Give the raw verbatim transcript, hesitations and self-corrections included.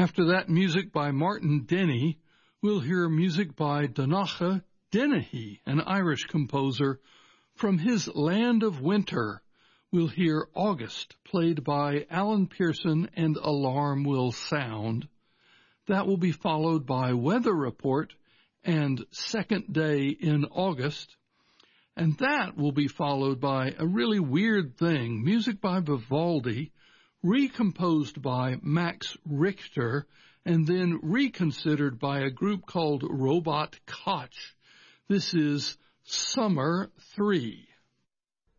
After that, music by Martin Denny. We'll hear music by Donacha Dennehy, an Irish composer. From his Land of Winter, we'll hear August, played by Alan Pearson and Alarm Will Sound. That will be followed by Weather Report and Second Day in August. And that will be followed by a really weird thing, music by Vivaldi, recomposed by Max Richter, and then reconsidered by a group called Robot Koch. This is Summer three.